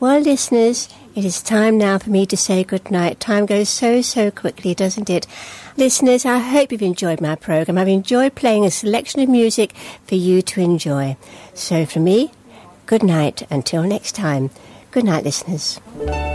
Well, listeners, it is time now for me to say goodnight. Time goes so quickly, doesn't it? Listeners, I hope you've enjoyed my program. I've enjoyed playing a selection of music for you to enjoy. So for me, good night until next time. Good night, listeners.